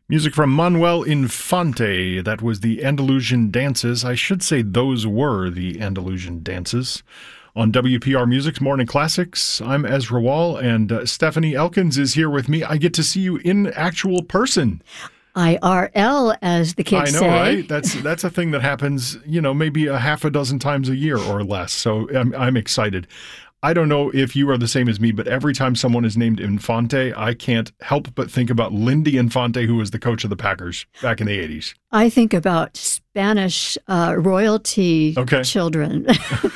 Music from Manuel Infante. That was the Andalusian Dances. I should say those were the Andalusian Dances. On WPR Music's Morning Classics, I'm Ezra Wall, and Stephanie Elkins is here with me. I get to see you in actual person. IRL, as the kids say. I know, right? That's a thing that happens, maybe a half a dozen times a year or less. So I'm excited. I don't know if you are the same as me, but every time someone is named Infante, I can't help but think about Lindy Infante, who was the coach of the Packers back in the 80s. I think about Spanish royalty children.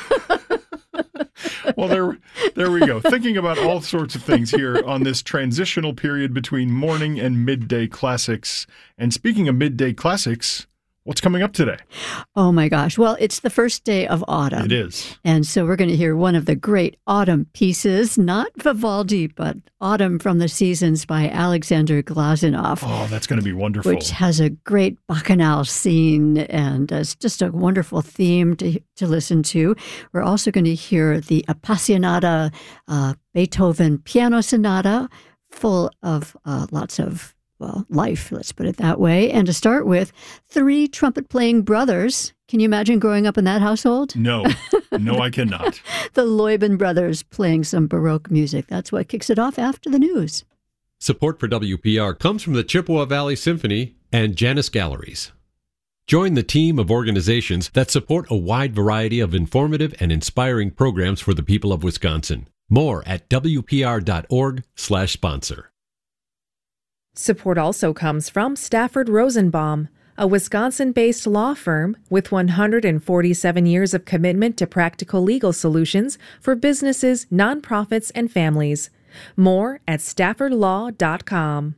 Well, there we go. Thinking about all sorts of things here on this transitional period between morning and midday classics. And speaking of midday classics, what's coming up today? Oh, my gosh. Well, it's the first day of autumn. It is. And so we're going to hear one of the great autumn pieces, not Vivaldi, but Autumn from the Seasons by Alexander Glazunov. Oh, that's going to be wonderful. Which has a great bacchanal scene, and it's just a wonderful theme to listen to. We're also going to hear the Appassionata Beethoven Piano Sonata, full of lots of life, let's put it that way. And to start with, 3 trumpet-playing brothers. Can you imagine growing up in that household? No, I cannot. The Loybin brothers playing some Baroque music. That's what kicks it off after the news. Support for WPR comes from the Chippewa Valley Symphony and Janus Galleries. Join the team of organizations that support a wide variety of informative and inspiring programs for the people of Wisconsin. More at wpr.org/sponsor. Support also comes from Stafford Rosenbaum, a Wisconsin-based law firm with 147 years of commitment to practical legal solutions for businesses, nonprofits, and families. More at staffordlaw.com.